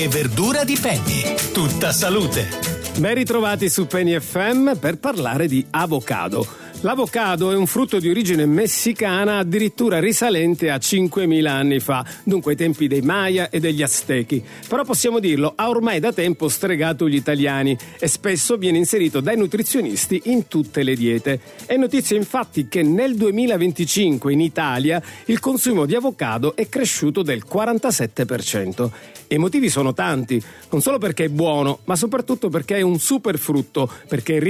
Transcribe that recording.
e verdura di Penny. Tutta salute. Ben ritrovati su Penny FM per parlare di avocado. L'avocado è un frutto di origine messicana, addirittura risalente a 5.000 anni fa, dunque ai tempi dei Maya e degli Aztechi. Però possiamo dirlo, ha ormai da tempo stregato gli italiani e spesso viene inserito dai nutrizionisti in tutte le diete. È notizia infatti che nel 2025 in Italia il consumo di avocado è cresciuto del 47%. E i motivi sono tanti, non solo perché è buono, ma soprattutto perché è un superfrutto, perché è